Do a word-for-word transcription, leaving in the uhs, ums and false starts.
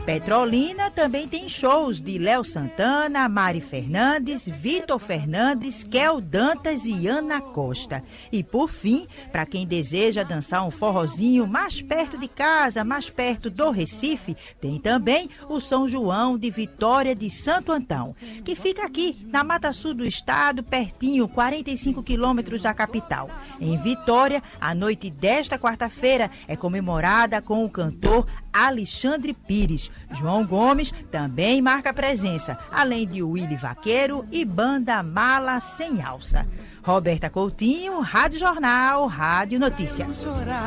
Petrolina também tem shows de Léo Santana, Mari Fernandes, Vitor Fernandes, Kel Dantas e Ana Costa. E por fim, para quem deseja dançar um forrozinho mais perto de casa, mais perto do Recife, tem também o São João de Vitória de Santo Antão, que fica aqui na Mata Sul do estado, pertinho, quarenta e cinco quilômetros da capital. Em Vitória, a noite desta quarta-feira é comemorada com o cantor Alexandre Pires. João Gomes também marca presença, além de Willy Vaqueiro e Banda Mala Sem Alça. Roberta Coutinho, Rádio Jornal, Rádio Notícia.